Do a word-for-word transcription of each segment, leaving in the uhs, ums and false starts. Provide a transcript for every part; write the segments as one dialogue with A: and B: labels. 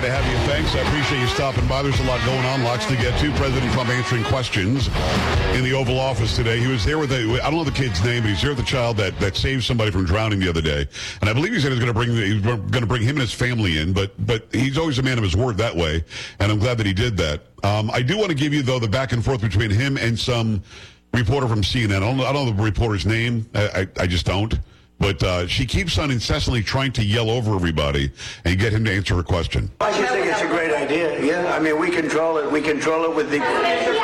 A: to have you. Thanks. I appreciate you stopping by. There's a lot going on, lots to get to. President Trump answering questions in the Oval Office today. He was there with, a, I don't know the kid's name, but he's there with the child that, that saved somebody from drowning the other day. And I believe he said he was going to bring he was going to bring him and his family in, but but he's always a man of his word that way, and I'm glad that he did that. Um, I do want to give you, though, the back and forth between him and some reporter from C N N. I don't, I don't know the reporter's name. I, I, I just don't. But uh, she keeps on incessantly trying to yell over everybody and get him to answer her question.
B: I just think it's a great idea. Yeah, I mean, we control it. We control it with the... Quiet,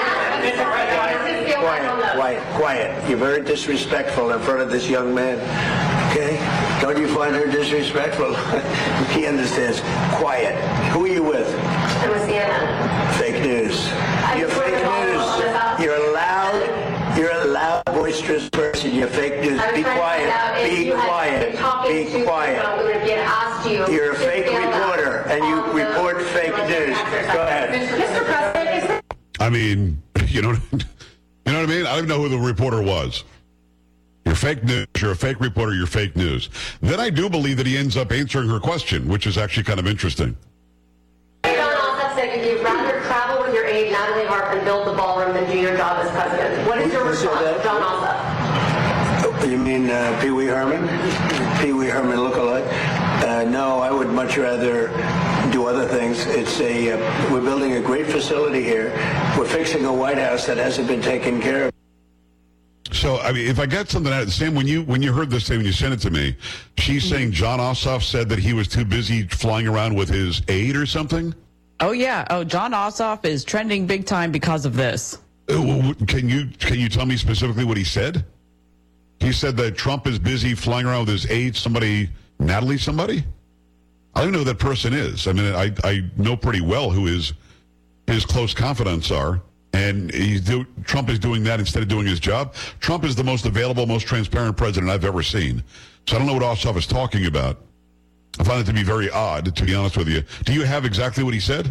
B: quiet, quiet. You're very disrespectful in front of this young man. Okay? Don't you find her disrespectful? He understands. Quiet. Who are you with?
C: I'm with C N N.
B: Fake news. You're fake news. You're loud. You're a loud, boisterous person. You're fake news. Be quiet. Be quiet. Be quiet. You're a fake reporter, and you report fake news. Go ahead.
C: Mister President, is
A: I mean, you know, you know what I mean? I don't even know who the reporter was. You're fake news. You're a fake reporter. You're fake news. Then I do believe that he ends up answering her question, which is actually kind of interesting.
C: John Ossoff said, "Would you rather travel with your aide, Natalie Harp, and build the ballroom than do your job as president?" What is your response to John Ossoff?
B: You mean uh, Pee Wee Herman? Pee Wee Herman look-alike? Uh, no, I would much rather do other things. It's a uh, we're building a great facility here. We're fixing a White House that hasn't been taken care of.
A: So, I mean, if I get something out of Sam, when you when you heard this thing, when you sent it to me, she's mm-hmm. saying John Ossoff said that he was too busy flying around with his aide or something?
D: Oh, yeah. Oh, John Ossoff is trending big time because of this.
A: Uh, can you can you tell me specifically what he said? He said that Trump is busy flying around with his aide, somebody, Natalie somebody? I don't know who that person is. I mean, I, I know pretty well who his, his close confidants are. And he's do, Trump is doing that instead of doing his job. Trump is the most available, most transparent president I've ever seen. So I don't know what Ossoff is talking about. I find it to be very odd, to be honest with you. Do you have exactly what he said?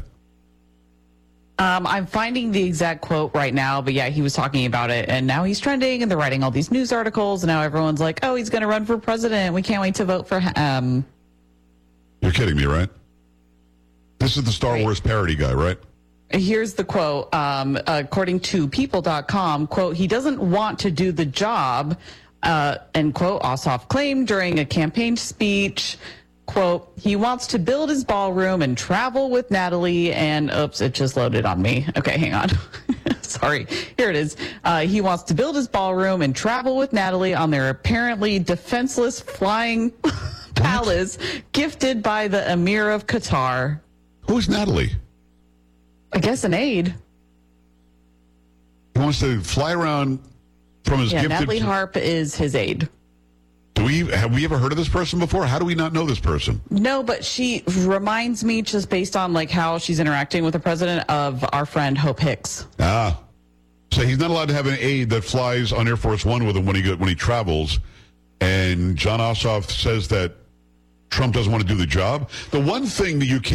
D: Um, I'm finding the exact quote right now, but yeah, he was talking about it, and now he's trending, and they're writing all these news articles, and now everyone's like, oh, he's going to run for president. We can't wait to vote for him.
A: You're kidding me, right? This is the Star
D: Right.
A: Wars parody guy, right?
D: Here's the quote. Um, according to people dot com, quote, he doesn't want to do the job, uh, end quote, Ossoff claimed during a campaign speech. Quote, he wants to build his ballroom and travel with Natalie and, oops, it just loaded on me. Okay, hang on. Sorry. Here it is. Uh, he wants to build his ballroom and travel with Natalie on their apparently defenseless flying palace gifted by the Emir of Qatar.
A: Who's Natalie?
D: I guess an aide.
A: He wants to fly around from his
D: Yeah,
A: gifted...
D: Natalie Harp is his aide.
A: Do we have we ever heard of this person before? How do we not know this person?
D: No, but she reminds me, just based on like how she's interacting with the president, of our friend Hope Hicks.
A: Ah, so he's not allowed to have an aide that flies on Air Force One with him when he when he travels. And John Ossoff says that Trump doesn't want to do the job. The one thing that you can't